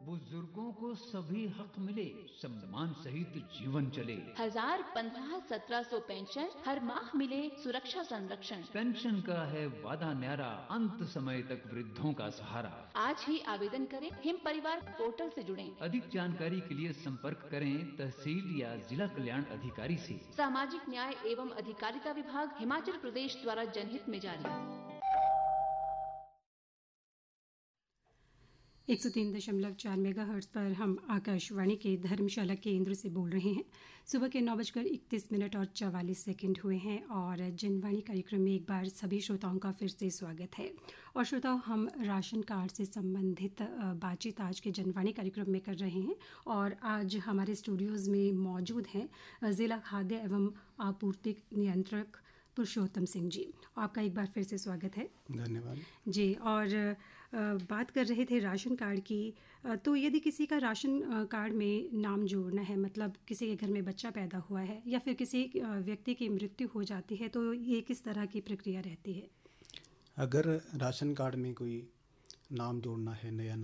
बुजुर्गों को सभी हक मिले, सम्मान सहित जीवन चले। 1000, 15, 1700 पेंशन, हर माह मिले सुरक्षा संरक्षण। पेंशन का है वादा न्यारा, अंत समय तक वृद्धों का सहारा। आज ही आवेदन करें, हिम परिवार पोर्टल से जुड़ें। अधिक जानकारी के लिए संपर्क करें तहसील या जिला कल्याण अधिकारी से। सामाजिक न्याय एवं अधिकारिता विभाग, हिमाचल प्रदेश द्वारा जनहित में जारी। 103.4 मेगाहर्ट्ज़ पर हम आकाशवाणी के धर्मशाला केंद्र से बोल रहे हैं। सुबह के 9:31 और 44 सेकंड हुए हैं और जनवाणी कार्यक्रम में एक बार सभी श्रोताओं का फिर से स्वागत है। और श्रोताओं, हम राशन कार्ड से संबंधित बातचीत आज के जनवाणी कार्यक्रम में कर रहे हैं और आज हमारे स्टूडियोज़ में मौजूद हैं ज़िला खाद्य एवं आपूर्ति नियंत्रक पुरुषोत्तम सिंह जी। आपका एक बार फिर से स्वागत है। धन्यवाद जी। और बात कर रहे थे राशन कार्ड की, तो यदि किसी का राशन कार्ड में नाम जोड़ना है, मतलब किसी के घर में बच्चा पैदा हुआ है या फिर किसी व्यक्ति की मृत्यु हो जाती है, तो ये किस तरह की प्रक्रिया रहती है? अगर राशन कार्ड में कोई नाम जोड़ना है, नया